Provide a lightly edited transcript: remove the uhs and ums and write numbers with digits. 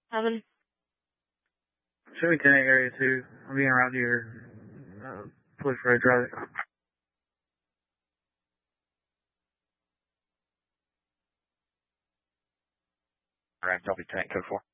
7. Show me 10 area 2. I'm being around here. Police road traffic. Alright, copy, tank code 4.